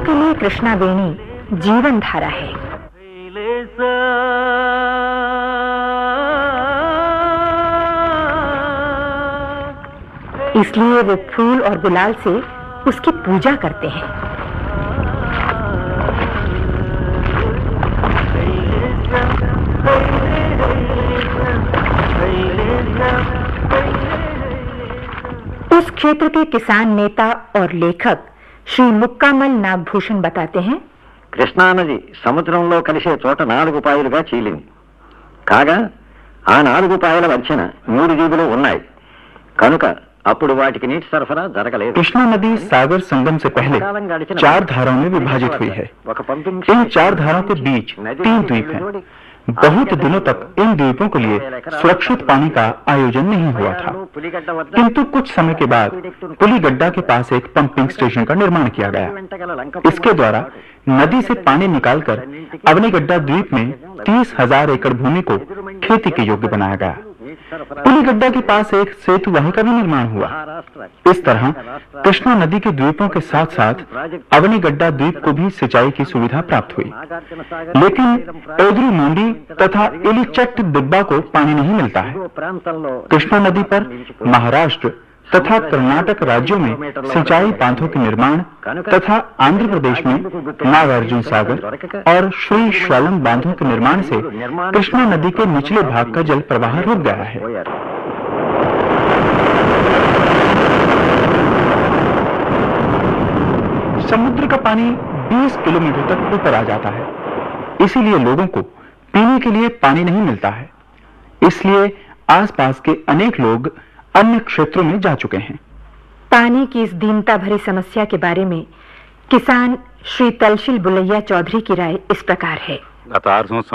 के लिए कृष्णावेणी जीवन धारा है। इसलिए वे फूल और गुलाल से उसकी पूजा करते हैं। उस क्षेत्र के किसान नेता और लेखक श्री मुक्कामल नागभूषण बताते हैं, కృష్ణా నది సముద్రంలో కలిసే చోట 4 పాయలుగా చీలింది. కాగా ఆ 4 పాయల మధ్యన 3 జీవులు ఉన్నాయి కనుక అప్పుడు వాటికి నీటి సరఫరా జరగలేదు. कृष्णा नदी सागर संगम से पहले 4 धाराओं में विभाजित हुई है. इन 4 धाराओं के बीच 3 द्वीप हैं. बहुत दिनों तक इन द्वीपों के लिए सुरक्षित पानी का आयोजन नहीं हुआ था, किंतु कुछ समय के बाद पुलीगड्डा के पास एक पंपिंग स्टेशन का निर्माण किया गया. इसके द्वारा नदी से पानी निकालकर अवनीगड्डा द्वीप में 30,000 एकड़ भूमि को खेती के योग्य बनाया गया. पुलीगड्डा के पास एक सेतु वाही का भी निर्माण हुआ. इस तरह कृष्णा नदी के द्वीपों के साथ साथ अवनीगड्डा द्वीप को भी सिंचाई की सुविधा प्राप्त हुई. लेकिन एदरी मोंडी तथा इलीचट्ट दिब्बा को पानी नहीं मिलता है. कृष्णा नदी पर महाराष्ट्र तथा कर्नाटक राज्यों में सिंचाई बांधों के निर्माण तथा आंध्र प्रदेश में नागार्जुन सागर और श्री श्यालम बांधों के निर्माण से कृष्णा नदी के निचले भाग का जल प्रवाह रुक गया है. समुद्र का पानी 20 किलोमीटर तक ऊपर आ जाता है, इसीलिए लोगों को पीने के लिए पानी नहीं मिलता है. इसलिए आसपास के अनेक लोग अन्य क्षेत्रों में जा चुके हैं. पानी की इस दीनता भरी समस्या के बारे में किसान श्री तलशील बुलैया चौधरी की राय इस प्रकार है.